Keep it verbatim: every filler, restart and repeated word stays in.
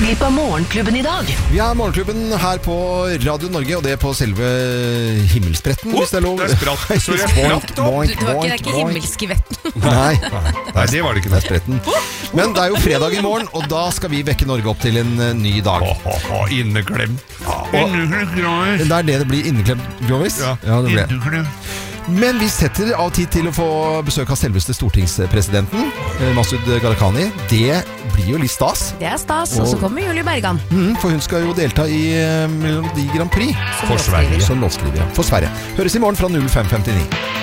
glipp av Morgenklubben i dag. Vi har Morgenklubben her på Radio Norge, og det er på selve himmelspretten, oh, hvis det er lov. Det er spratt, så det er spratt opp. Du har ikke, det er ikke himmelskivetten. Nei. Nei, det var det ikke. Det er spretten. Men det er jo fredag i morgen, og da skal vi vekke Norge opp til en uh, ny dag. Oh, oh, oh, inneklemt. Ja, det er det det blir inneklemt, Jovis. Ja, ja, det blir. inneklemt. Men vi setter av tid til å få besøk av selveste stortingspresidenten, Masud Gharahkhani. Det blir jo litt stas. Det er stas, og så kommer Julie Bergan. Mm, for hun skal jo delta i uh, Melodi Grand Prix. For Sverige. Som låtskriver, ja. For Sverige. Høres i morgen fra null fem femtini.